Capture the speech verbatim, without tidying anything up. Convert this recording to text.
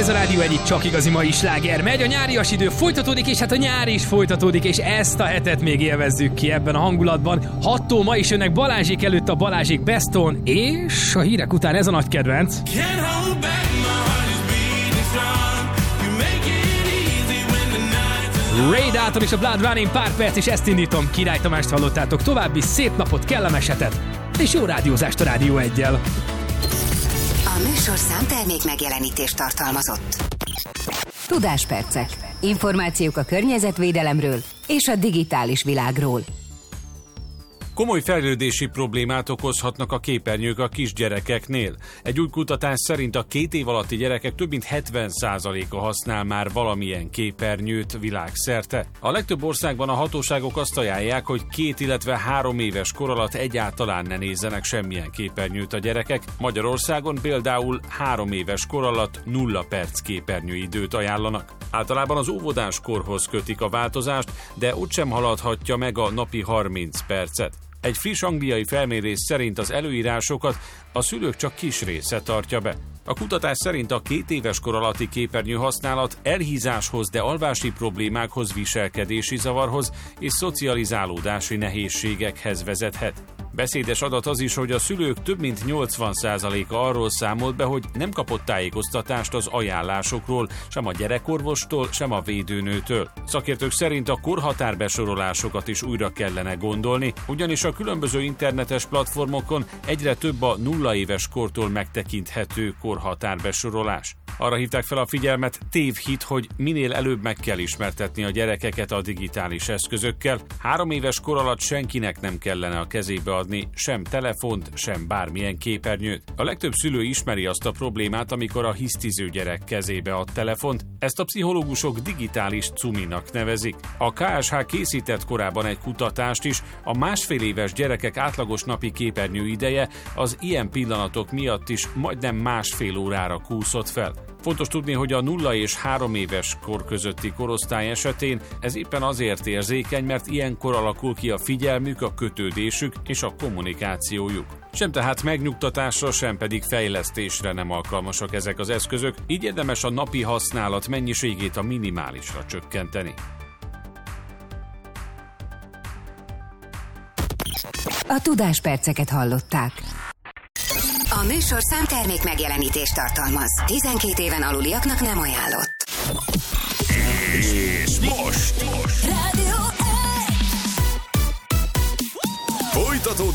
Ez a Rádió egyik csak igazi mai sláger. Megy a nyárias idő, folytatódik, és hát a nyár is folytatódik, és ezt a hetet még élvezzük ki ebben a hangulatban. Hattól ma is jönnek Balázsék, előtt a Balázsék Beston, és a hírek után ez a nagy kedvenc. Ray Dalton és a Blood Running pár perc, és ezt indítom. Király Tamást hallottátok. További szép napot, kellemes hetet, és jó rádiózást a Rádió egyel. A műsorszám termék megjelenítést tartalmazott. Tudáspercek. Információk a környezetvédelemről és a digitális világról. Komoly fejlődési problémát okozhatnak a képernyők a kisgyerekeknél. Egy új kutatás szerint a két év alatti gyerekek több mint hetven százaléka használ már valamilyen képernyőt világszerte. A legtöbb országban a hatóságok azt ajánlják, hogy két, illetve három éves kor alatt egyáltalán ne nézzenek semmilyen képernyőt a gyerekek. Magyarországon például három éves kor alatt nulla perc képernyőidőt ajánlanak. Általában az óvodás korhoz kötik a változást, de ott sem haladhatja meg a napi harminc percet. Egy friss angliai felmérés szerint az előírásokat a szülők csak kis része tartja be. A kutatás szerint a két éves kor alatti képernyő használat elhízáshoz, de alvási problémákhoz, viselkedési zavarhoz és szocializálódási nehézségekhez vezethet. Beszédes adat az is, hogy a szülők több mint nyolcvan százaléka arról számolt be, hogy nem kapott tájékoztatást az ajánlásokról, sem a gyerekorvostól, sem a védőnőtől. Szakértők szerint a korhatárbesorolásokat is újra kellene gondolni, ugyanis a különböző internetes platformokon egyre több a nulla éves kortól megtekinthető korhatárbesorolás. Arra hívták fel a figyelmet, tévhit, hogy minél előbb meg kell ismertetni a gyerekeket a digitális eszközökkel. Három éves kor alatt senkinek nem kellene a kezébe adni sem telefont, sem bármilyen képernyőt. A legtöbb szülő ismeri azt a problémát, amikor a hisztiző gyerek kezébe ad telefont. Ezt a pszichológusok digitális cuminak nevezik. A ká es há készített korábban egy kutatást is, a másfél éves gyerekek átlagos napi képernyő ideje az ilyen pillanatok miatt is majdnem másfél órára kúszott fel. Fontos tudni, hogy a nulla és három éves kor közötti korosztály esetén ez éppen azért érzékeny, mert ilyenkor alakul ki a figyelmük, a kötődésük és a kommunikációjuk. Sem tehát megnyugtatásra, sem pedig fejlesztésre nem alkalmasak ezek az eszközök, így érdemes a napi használat mennyiségét a minimálisra csökkenteni. A tudásperceket hallották. A műsorszám termék megjelenítést tartalmaz. tizenkét éven aluliaknak nem ajánlott. És most! most. Rádió egy! Folytatódik